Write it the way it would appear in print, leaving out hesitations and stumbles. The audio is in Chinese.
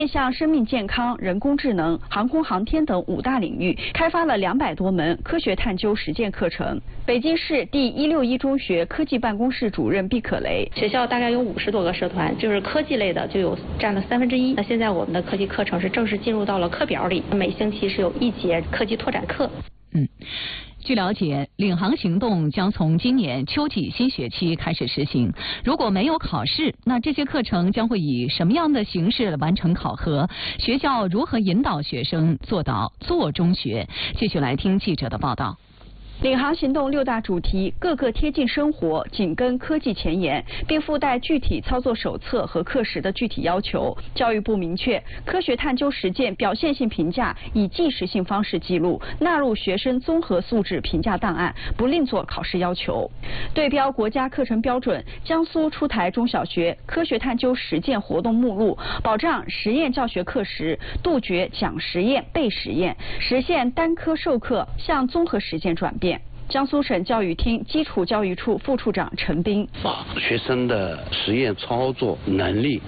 面向生命健康、人工智能、航空航天等5大领域，开发了200多门科学探究实践课程。北京市第161中学科技办公室主任毕可雷， 学校大概有50多个社团，就是科技类的就有占了1/3。那现在我们的科技课程是正式进入到了课表里，每星期是有1节科技拓展课。 据了解，领航行动将从今年秋季新学期开始实行。如果没有考试，那这些课程将会以什么样的形式完成考核？学校如何引导学生做到做中学？继续来听记者的报道。 领航行动6大主题，各个贴近生活，紧跟科技前沿，并附带具体操作手册和课时的具体要求。教育部明确，科学探究实践表现性评价以即时性方式记录，纳入学生综合素质评价档案，不另作考试要求。对标国家课程标准，江苏出台中小学科学探究实践活动目录，保障实验教学课时，杜绝讲实验背实验，实现单科授课向综合实践转变。江苏省教育厅基础教育处副处长陈斌， 把学生的实验操作能力